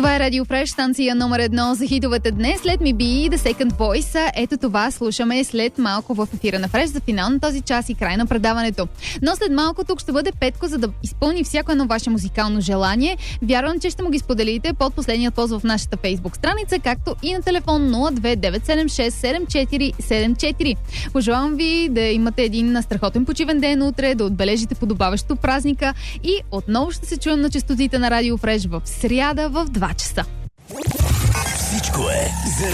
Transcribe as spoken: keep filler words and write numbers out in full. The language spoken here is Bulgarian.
Това е Радио Фреш, станция номер едно за хитовете днес. Let me be the second voice. Ето това слушаме след малко в ефира на Фреш за финал на този час и край на предаването. Но след малко тук ще бъде Петко, за да изпълни всяко едно ваше музикално желание. Вярвам, че ще му ги споделите под последният пост в нашата Фейсбук страница, както и на телефон нула две девет седем шест седем четири седем четири. Пожелавам ви да имате един страхотен почивен ден утре, да отбележите подобаващо празника и отново ще се чуем на честотите на Радио Фреш в сряда в два часа. Всичко е за